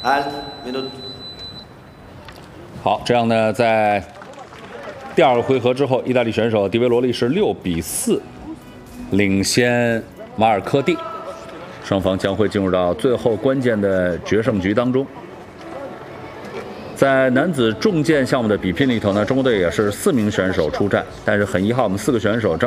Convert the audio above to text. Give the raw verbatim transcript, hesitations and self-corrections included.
Al minuto。 好，这样呢，在第二个回合之后，意大利选手迪维罗利是六比四领先马尔科蒂，双方将会进入到最后关键的决胜局当中。在男子重剑项目的比拼里头呢，中国队也是四名选手出战，但是很遗憾，我们四个选手正